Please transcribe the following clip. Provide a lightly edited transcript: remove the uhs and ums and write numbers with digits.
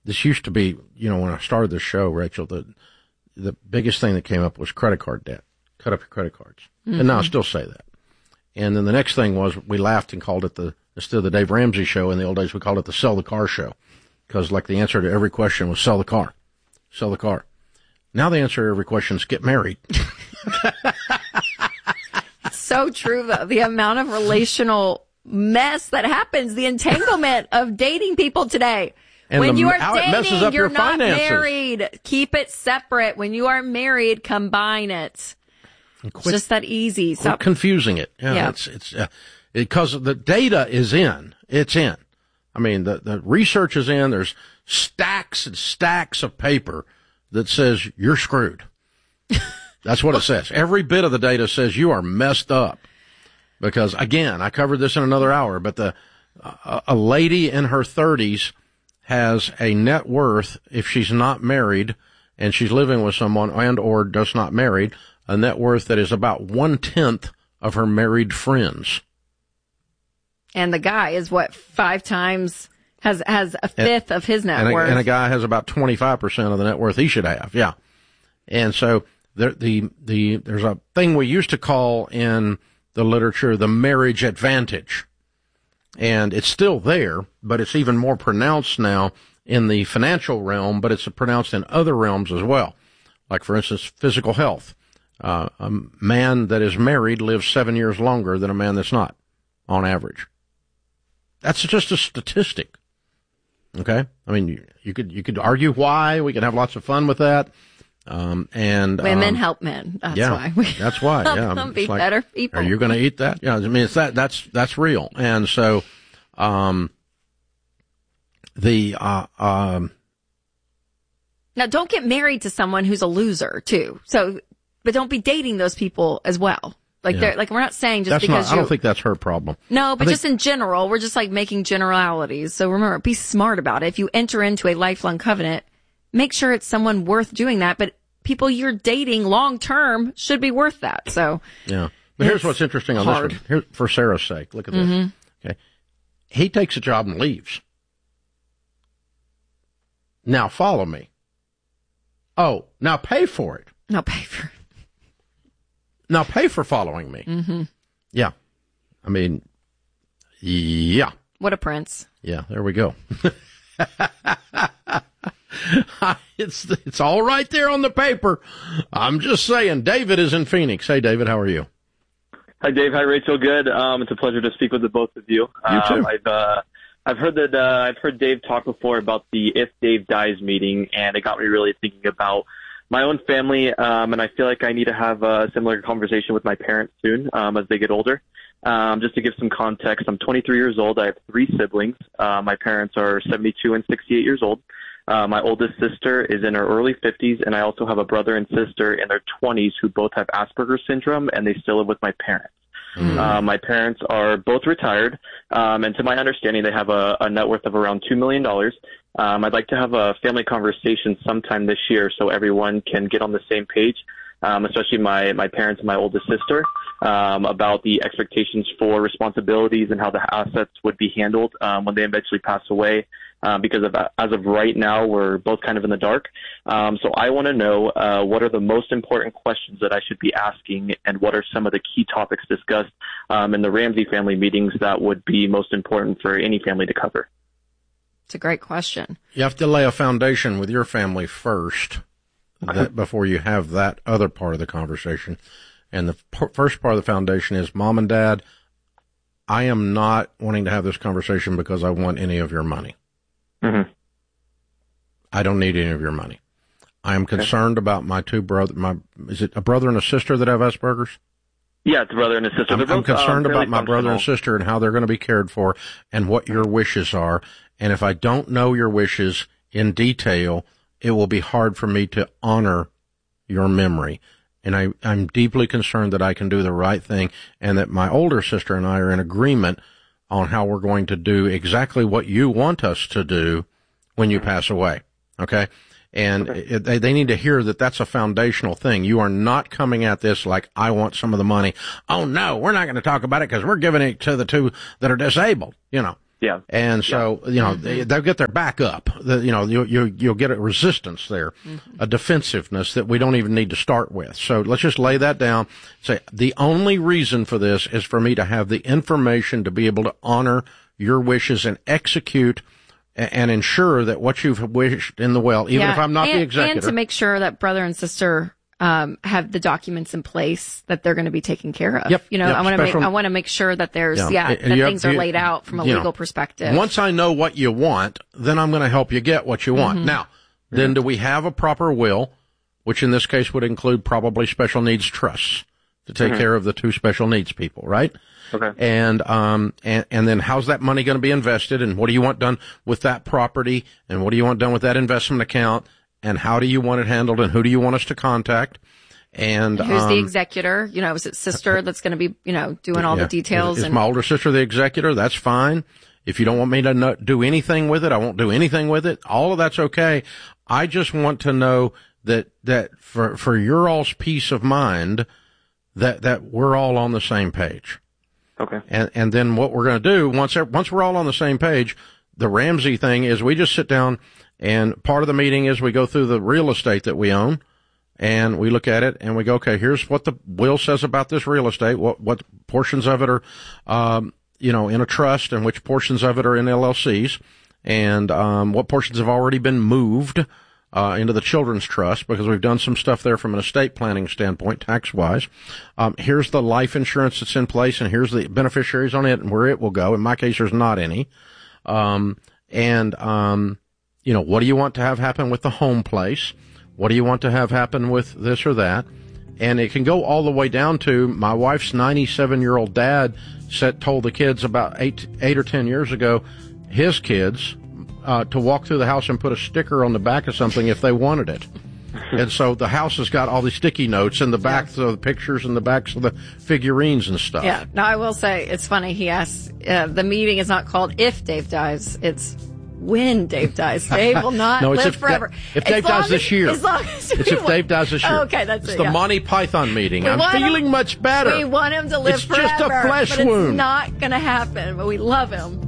this used to be, when I started this show, Rachel, the biggest thing that came up was credit card debt. Cut up your credit cards. Mm-hmm. And now I still say that. And then the next thing was we laughed and called it instead of the Dave Ramsey show in the old days, we called it the Sell the Car show. Because like the answer to every question was sell the car. Sell the car. Now the answer to every question is get married. So true, though. The amount of relational mess that happens, the entanglement of dating people today. And when you are dating, you're not married. Keep it separate. When you are married, combine it. It's just that easy. Quit confusing it. Yeah. It's because the data is in. It's in. I mean, the research is in. There's stacks and stacks of paper that says you're screwed. That's what it says. Every bit of the data says you are messed up. Because again, I covered this in another hour, but a lady in her 30s has a net worth, if she's not married and she's living with someone and or does not married, a net worth that is about 1/10 of her married friends. And the guy is 5 times, has a fifth of his net worth. And a guy has about 25% of the net worth he should have. Yeah. And so there's a thing we used to call in the literature the marriage advantage. And it's still there, but it's even more pronounced now in the financial realm, but it's pronounced in other realms as well. Like, for instance, physical health. A man that is married lives 7 years longer than a man that's not, on average. That's just a statistic. Okay? I mean, you could argue why. We could have lots of fun with that. Women help men. That's why. Help them be better people. Are you going to eat that? Yeah. I mean, that's real. And so, now don't get married to someone who's a loser too. So, but don't be dating those people as well. We're not saying just because I don't think that's her problem. No, but just in general, we're just making generalities. So remember, be smart about it. If you enter into a lifelong covenant, make sure it's someone worth doing that. But people you're dating long term should be worth that. So yeah. But here's what's interesting on this one. Here, for Sarah's sake, look at this. Mm-hmm. Okay, he takes a job and leaves. Now follow me. Oh, now pay for it. Now pay for it. Now pay for following me. Mm-hmm. Yeah. I mean, yeah. What a prince. Yeah, there we go. It's all right there on the paper. I'm just saying. David is in Phoenix. Hey, David, how are you? Hi, Dave. Hi, Rachel. Good. It's a pleasure to speak with the both of you. You too. I've heard Dave talk before about the If Dave Dies meeting, and it got me really thinking about my own family, and I feel like I need to have a similar conversation with my parents soon, as they get older. Just to give some context, I'm 23 years old. I have 3 siblings. My parents are 72 and 68 years old. My oldest sister is in her early 50s, and I also have a brother and sister in their 20s who both have Asperger's syndrome, and they still live with my parents. My parents are both retired, and to my understanding, they have a net worth of around $2 million. I'd like to have a family conversation sometime this year so everyone can get on the same page, especially my parents and my oldest sister, about the expectations for responsibilities and how the assets would be handled when they eventually pass away. Because as of right now, we're both kind of in the dark. So I want to know what are the most important questions that I should be asking, and what are some of the key topics discussed in the Ramsey family meetings that would be most important for any family to cover. It's a great question. You have to lay a foundation with your family first before you have that other part of the conversation. And the first part of the foundation is, Mom and Dad, I am not wanting to have this conversation because I want any of your money. Mm-hmm. I don't need any of your money. I am concerned about my 2 brothers. Is it a brother and a sister that have Asperger's? Yeah, it's a brother and a sister. I'm concerned about my brother and sister and how they're going to be cared for and what your wishes are. And if I don't know your wishes in detail, it will be hard for me to honor your memory. And I'm deeply concerned that I can do the right thing and that my older sister and I are in agreement on how we're going to do exactly what you want us to do when you pass away. Okay? And they need to hear that that's a foundational thing. You are not coming at this like, I want some of the money. Oh, no, we're not going to talk about it because we're giving it to the 2 that are disabled. Yeah. And so, they'll get their back up. You'll get a resistance there, a defensiveness that we don't even need to start with. So let's just lay that down. Say, the only reason for this is for me to have the information to be able to honor your wishes and execute and ensure that what you've wished in the will, even if I'm not the executor. And to make sure that brother and sister have the documents in place that they're going to be taken care of. Yep. I want to make sure that there's, that things are laid out from a legal perspective. Once I know what you want, then I'm going to help you get what you want. Now, then do we have a proper will, which in this case would include probably special needs trusts to take care of the two special needs people, right? Okay. And then how's that money going to be invested, and what do you want done with that property, and what do you want done with that investment account? And how do you want it handled, and who do you want us to contact? And who's the executor? Is it sister that's going to be, doing all the details? Is my older sister the executor? That's fine. If you don't want me to not do anything with it, I won't do anything with it. All of that's okay. I just want to know that for your all's peace of mind, that we're all on the same page. Okay. And then what we're going to do once we're all on the same page, the Ramsey thing is we just sit down. And part of the meeting is we go through the real estate that we own, and we look at it, and we go, okay, here's what the will says about this real estate, what portions of it are, in a trust, and which portions of it are in LLCs, and what portions have already been moved into the children's trust, because we've done some stuff there from an estate planning standpoint, tax-wise. Here's the life insurance that's in place, and here's the beneficiaries on it and where it will go. In my case, there's not any. What do you want to have happen with the home place? What do you want to have happen with this or that? And it can go all the way down to my wife's 97-year-old dad told the kids about 8 or 10 years ago, his kids, to walk through the house and put a sticker on the back of something if they wanted it. And so the house has got all these sticky notes in the backs of the pictures and the backs of the figurines and stuff. Yeah. Now, I will say, it's funny. He asks, the meeting is not called If Dave Dies. It's when Dave dies. Dave will not live forever. If Dave dies this year. As long as if Dave dies this year. Okay, that's it's the Monty Python meeting. I'm feeling much better. We want him to live forever. It's just a flesh wound. It's not going to happen, but we love him.